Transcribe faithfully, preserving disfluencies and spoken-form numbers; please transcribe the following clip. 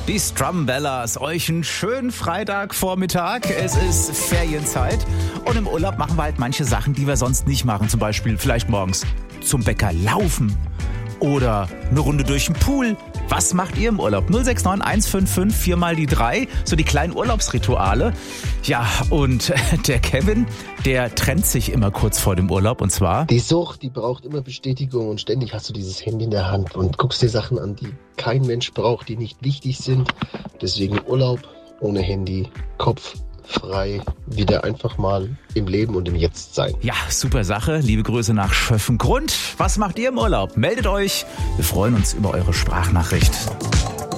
Die Strumbellas, euch einen schönen Freitagvormittag. Es ist Ferienzeit und im Urlaub machen wir halt manche Sachen, die wir sonst nicht machen. Zum Beispiel vielleicht morgens zum Bäcker laufen oder eine Runde durch den Pool. Was macht ihr im Urlaub? null sechs neun eins fünf fünf vier mal die drei, so die kleinen Urlaubsrituale. Ja, und der Kevin, der trennt sich immer kurz vor dem Urlaub und zwar... Die Sucht, die braucht immer Bestätigung und ständig hast du dieses Handy in der Hand und guckst dir Sachen an, die kein Mensch braucht, die nicht wichtig sind. Deswegen Urlaub ohne Handy, Kopf frei, wieder einfach mal im Leben und im Jetzt sein. Ja, super Sache. Liebe Grüße nach Schöffengrund. Was macht ihr im Urlaub? Meldet euch. Wir freuen uns über eure Sprachnachricht.